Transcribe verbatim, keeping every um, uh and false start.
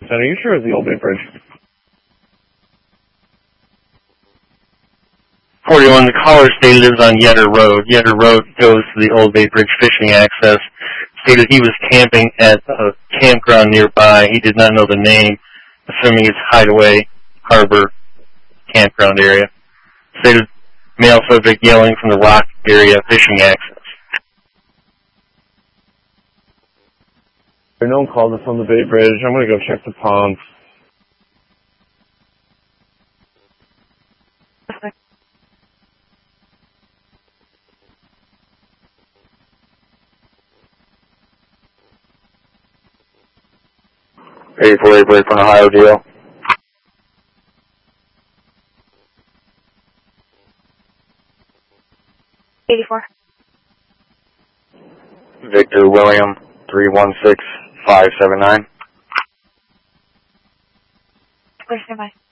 ten. Are you sure it's the Old Bay Bridge? forty-one, the caller stated it was on Yetter Road. Yetter Road goes to the Old Bay Bridge fishing access. Stated he was camping at a campground nearby. He did not know the name, assuming it's Hideaway Harbor campground area. Stated male subject yelling from the rock area fishing access. No one called us on the Bay Bridge. I'm going to go check the ponds. eighty-four eight break from Ohio deal. eighty-four. Victor William, three one six five seven nine. Where's nearby?